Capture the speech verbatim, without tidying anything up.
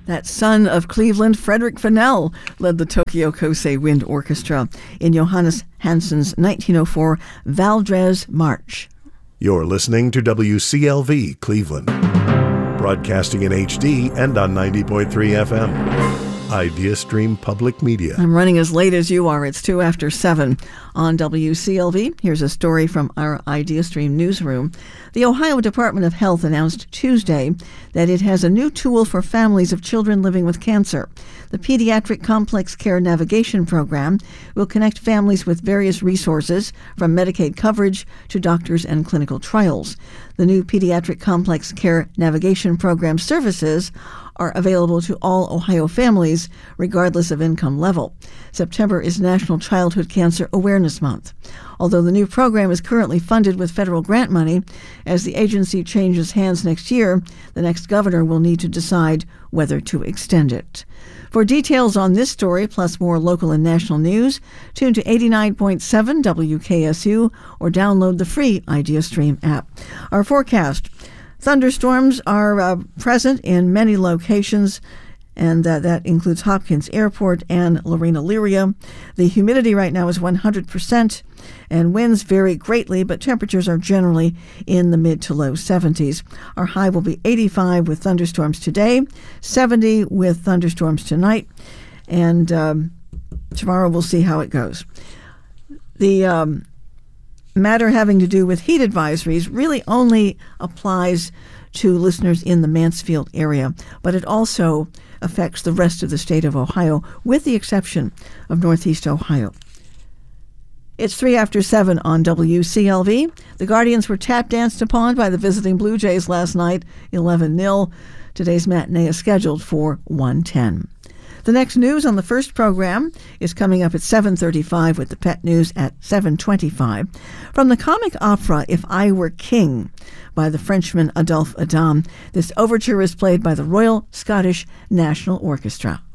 That son of Cleveland, Frederick Fennell, led the Tokyo Kosei Wind Orchestra in Johannes Hansen's nineteen oh four Valdres March. You're listening to W C L V Cleveland, broadcasting in H D and on ninety point three F M. IdeaStream Public Media. I'm running as late as you are. It's two after seven on W C L V. Here's a story from our IdeaStream newsroom. The Ohio Department of Health announced Tuesday that it has a new tool for families of children living with cancer. The Pediatric Complex Care Navigation Program will connect families with various resources, from Medicaid coverage to doctors and clinical trials. The new Pediatric Complex Care Navigation Program services are available to all Ohio families, regardless of income level. September is National Childhood Cancer Awareness Month. Although the new program is currently funded with federal grant money, as the agency changes hands next year, the next governor will need to decide whether to extend it. For details on this story, plus more local and national news, tune to eighty-nine point seven W K S U or download the free IdeaStream app. Our forecast: thunderstorms are uh, present in many locations, and uh, that includes Hopkins Airport and Lorena Lyria. The humidity right now is one hundred percent, and winds vary greatly, but temperatures are generally in the mid to low seventies. Our high will be eighty-five with thunderstorms today, seventy with thunderstorms tonight, and um, tomorrow we'll see how it goes. The um, matter having to do with heat advisories really only applies to listeners in the Mansfield area, but it also affects the rest of the state of Ohio, with the exception of Northeast Ohio. It's three after seven on W C L V. The Guardians were tap danced upon by the visiting Blue Jays last night, eleven nil. Today's matinee is scheduled for one ten. The next news on the first program is coming up at seven thirty-five, with the pet news at seven twenty-five. From the comic opera If I Were King by the Frenchman Adolphe Adam, this overture is played by the Royal Scottish National Orchestra.